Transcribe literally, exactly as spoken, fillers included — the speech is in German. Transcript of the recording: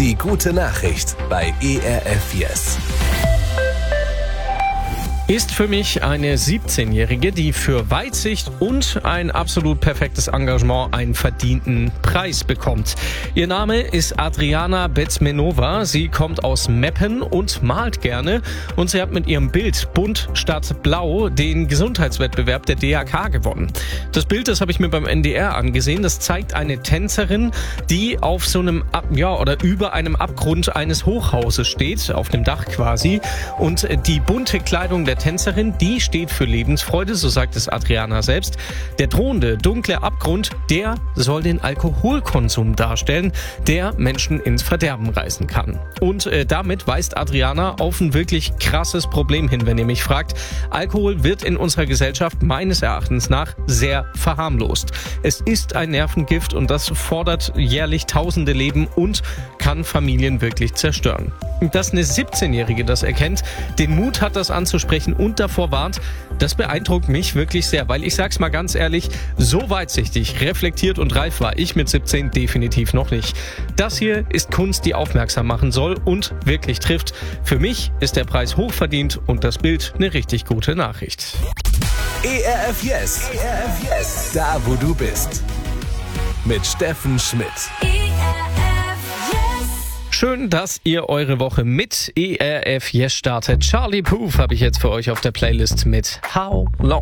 Die gute Nachricht bei E R F Yes. Ist für mich eine siebzehnjährige, die für Weitsicht und ein absolut perfektes Engagement einen verdienten Preis bekommt. Ihr Name ist Adriana Bezmenova. Sie kommt aus Meppen und malt gerne. Und sie hat mit ihrem Bild Bunt statt Blau den Gesundheitswettbewerb der D A K gewonnen. Das Bild, das habe ich mir beim N D R angesehen. Das zeigt eine Tänzerin, die auf so einem, Ab- ja, oder über einem Abgrund eines Hochhauses steht, auf dem Dach quasi. Und die bunte Kleidung der Tänzerin, die steht für Lebensfreude, so sagt es Adriana selbst. Der drohende, dunkle Abgrund, der soll den Alkoholkonsum darstellen, der Menschen ins Verderben reißen kann. Und äh, damit weist Adriana auf ein wirklich krasses Problem hin, wenn ihr mich fragt. Alkohol wird in unserer Gesellschaft meines Erachtens nach sehr verharmlost. Es ist ein Nervengift und das fordert jährlich tausende Leben und kann Familien wirklich zerstören. Dass eine siebzehnjährige das erkennt, den Mut hat, das anzusprechen und davor warnt, das beeindruckt mich wirklich sehr, weil ich sag's mal ganz ehrlich, so weitsichtig, reflektiert und reif war ich mit siebzehn definitiv noch nicht. Das hier ist Kunst, die aufmerksam machen soll und wirklich trifft. Für mich ist der Preis hochverdient und das Bild eine richtig gute Nachricht. E R F Yes. E R F Yes. Da, wo du bist. Mit Steffen Schmidt. Schön, dass ihr eure Woche mit E R F Yes startet. Charlie Puth habe ich jetzt für euch auf der Playlist mit How Long.